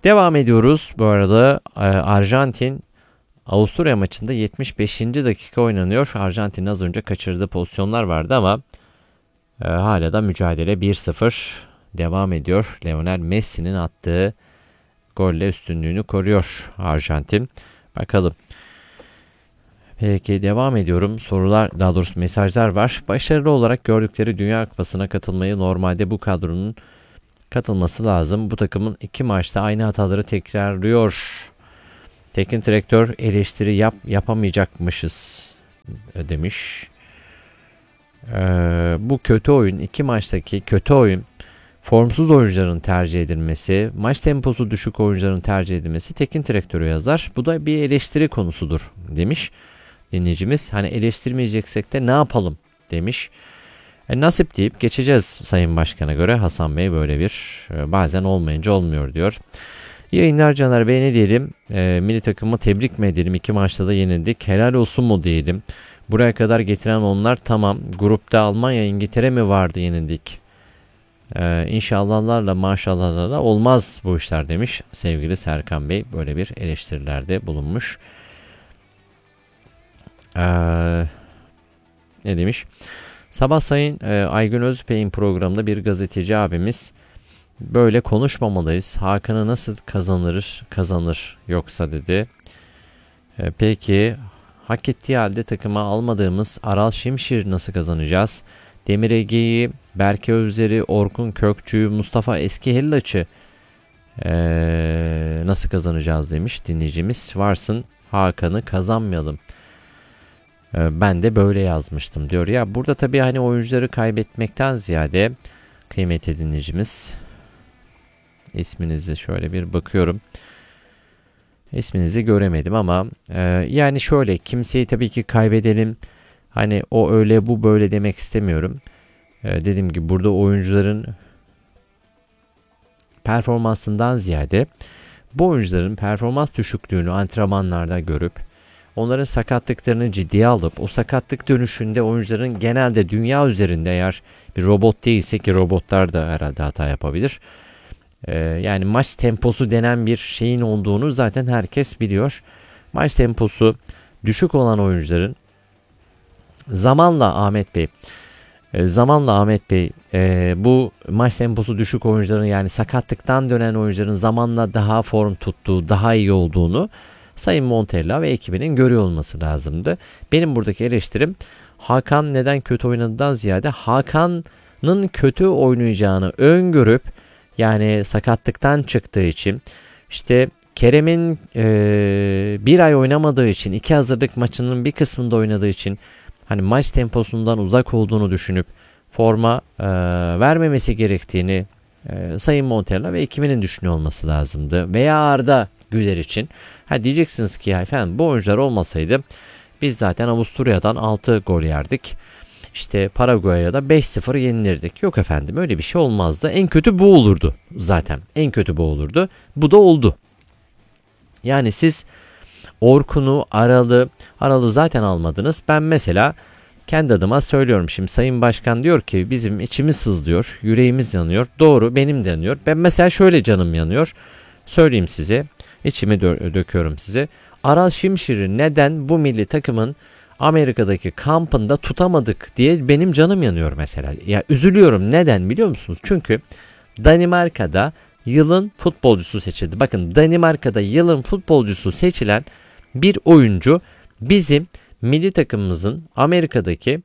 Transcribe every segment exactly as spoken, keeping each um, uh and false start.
Devam ediyoruz. Bu arada e, Arjantin Avusturya maçında yetmiş beşinci dakika oynanıyor. Arjantin az önce kaçırdığı pozisyonlar vardı ama e, hala da mücadele bir sıfır devam ediyor. Lionel Messi'nin attığı golle üstünlüğünü koruyor Arjantin. Bakalım. Peki devam ediyorum. Sorular, daha doğrusu mesajlar var. Başarılı olarak gördükleri Dünya Kupası'na katılmayı, normalde bu kadronun katılması lazım. Bu takımın iki maçta aynı hataları tekrarlıyor. Teknik direktör eleştiri yap, yapamayacakmışız demiş. Ee, bu kötü oyun, iki maçtaki kötü oyun, formsuz oyuncuların tercih edilmesi, maç temposu düşük oyuncuların tercih edilmesi teknik direktörü yazar. Bu da bir eleştiri konusudur demiş dinleyicimiz. Hani eleştirmeyeceksek de ne yapalım demiş. E, nasip deyip geçeceğiz Sayın Başkan'a göre. Hasan Bey böyle bir e, bazen olmayınca olmuyor diyor. Yayınlar Caner Bey, ne diyelim? E, milli takımı tebrik mi edelim? İki maçta da yenildik. Helal olsun mu diyelim? Buraya kadar getiren onlar, tamam. Grupta Almanya, İngiltere mi vardı, yenildik? E, İnşallahlarla maşallahlarla olmaz bu işler demiş sevgili Serkan Bey. Böyle bir eleştirilerde bulunmuş. E, ne demiş? Sabah Sayın e, Aygün Özpey'in programında bir gazeteci abimiz, böyle konuşmamalıyız, Hakan'ı nasıl kazanır kazanır yoksa dedi. E, peki hak ettiği halde takıma almadığımız Aral Şimşir nasıl kazanacağız? Demir Ege'yi, Berke Özer'i, Orkun Kökçü'yü, Mustafa Eskihellaç'ı e, nasıl kazanacağız demiş dinleyicimiz. Varsın Hakan'ı kazanmayalım. Ben de böyle yazmıştım diyor. Ya burada tabii hani oyuncuları kaybetmekten ziyade, kıymetli dinleyicimiz, isminizi şöyle bir bakıyorum. İsminizi göremedim ama e, yani şöyle, kimseyi tabii ki kaybedelim, hani o öyle bu böyle demek istemiyorum. E, dediğim gibi burada oyuncuların performansından ziyade bu oyuncuların performans düşüklüğünü antrenmanlarda görüp onların sakatlıklarını ciddiye alıp, o sakatlık dönüşünde oyuncuların genelde dünya üzerinde, eğer bir robot değilse, ki robotlar da herhalde hata yapabilir, Ee, yani maç temposu denen bir şeyin olduğunu zaten herkes biliyor. Maç temposu düşük olan oyuncuların zamanla Ahmet Bey, e, zamanla Ahmet Bey e, bu maç temposu düşük oyuncuların, yani sakatlıktan dönen oyuncuların zamanla daha form tuttuğu, daha iyi olduğunu Sayın Montella ve ekibinin görüyor olması lazımdı. Benim buradaki eleştirim, Hakan neden kötü oynadığından ziyade Hakan'ın kötü oynayacağını öngörüp, yani sakatlıktan çıktığı için, işte Kerem'in e, bir ay oynamadığı için, iki hazırlık maçının bir kısmında oynadığı için hani maç temposundan uzak olduğunu düşünüp forma e, vermemesi gerektiğini e, Sayın Montella ve ekibinin düşünüyor olması lazımdı. Veya Arda Güler için. Ha diyeceksiniz ki ya efendim, bu oyuncular olmasaydı biz zaten Avusturya'dan altı gol yerdik, İşte Paraguay'a da beş sıfır yenilirdik. Yok efendim, öyle bir şey olmazdı. En kötü bu olurdu zaten. En kötü bu olurdu. Bu da oldu. Yani siz Orkun'u, Aral'ı, Aral'ı zaten almadınız. Ben mesela kendi adıma söylüyorum şimdi. Sayın Başkan diyor ki bizim içimiz sızlıyor, yüreğimiz yanıyor. Doğru, benim de yanıyor. Ben mesela şöyle canım yanıyor. Söyleyeyim size. İçimi dö- döküyorum size. Aral Şimşir'i neden bu milli takımın Amerika'daki kampında tutamadık diye benim canım yanıyor mesela. Ya üzülüyorum. Neden biliyor musunuz? Çünkü Danimarka'da yılın futbolcusu seçildi. Bakın, Danimarka'da yılın futbolcusu seçilen bir oyuncu bizim milli takımımızın Amerika'daki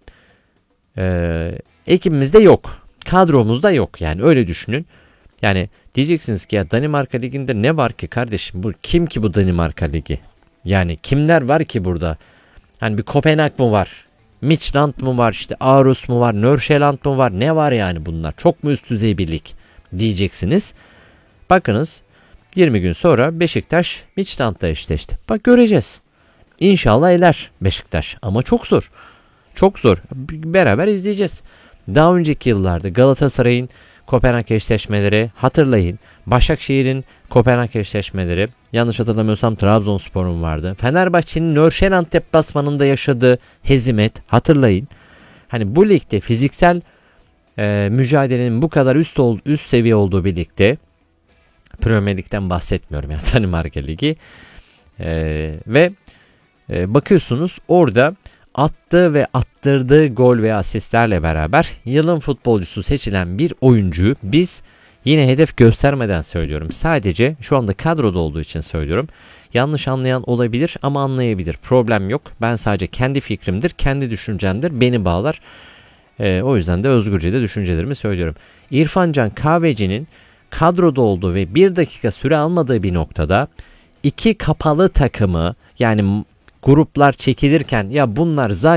e, ekibimizde yok. Kadromuzda yok. Yani öyle düşünün. Yani diyeceksiniz ki ya Danimarka Ligi'nde ne var ki kardeşim? Bu kim ki bu Danimarka Ligi? Yani kimler var ki burada? Hani bir Kopenhag mı var? Midtjylland mı var? İşte Aarhus mu var? Nordsjælland mı var? Ne var yani bunlar? Çok mu üst düzey bir lig diyeceksiniz. Bakınız, yirmi gün sonra Beşiktaş Midtjylland'la eşleşti. Bak göreceğiz. İnşallah eler Beşiktaş. Ama çok zor. Çok zor. Beraber izleyeceğiz. Daha önceki yıllarda Galatasaray'ın Kopenhag eşleşmeleri hatırlayın. Başakşehir'in Kopenhag eşleşmeleri. Yanlış hatırlamıyorsam Trabzonspor'un vardı. Fenerbahçe'nin Nordsjælland deplasmanında yaşadığı hezimet hatırlayın. Hani bu ligde fiziksel e, mücadelenin bu kadar üst ol, üst seviye olduğu bir ligde Premier Lig'den bahsetmiyorum yani Danimarka Ligi. Ee, ve e, bakıyorsunuz orada attığı ve attırdığı gol ve asistlerle beraber yılın futbolcusu seçilen bir oyuncuyu biz yine hedef göstermeden söylüyorum. Sadece şu anda kadroda olduğu için söylüyorum. Yanlış anlayan olabilir ama anlayabilir. Problem yok. Ben sadece kendi fikrimdir, kendi düşüncemdir. Beni bağlar. Ee, o yüzden de özgürce de düşüncelerimi söylüyorum. İrfan Can Kahveci'nin kadroda olduğu ve bir dakika süre almadığı bir noktada iki kapalı takımı, yani gruplar çekilirken ya bunlar zaten